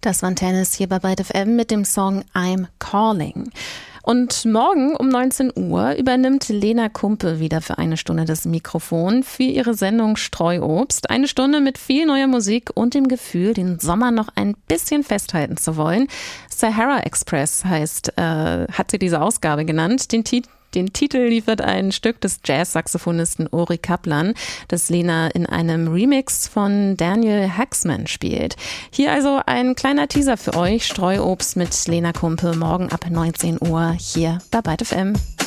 Das war Tennis hier bei Byte FM mit dem Song I'm Calling. Und morgen um 19 Uhr übernimmt Lena Kumpe wieder für eine Stunde das Mikrofon für ihre Sendung Streuobst. Eine Stunde mit viel neuer Musik und dem Gefühl, den Sommer noch ein bisschen festhalten zu wollen. Sahara Express hat sie diese Ausgabe genannt. Den Titel liefert ein Stück des Jazz-Saxophonisten Ori Kaplan, das Lena in einem Remix von Daniel Haaksman spielt. Hier also ein kleiner Teaser für euch. Streuobst mit Lena Kumpe morgen ab 19 Uhr hier bei Byte FM.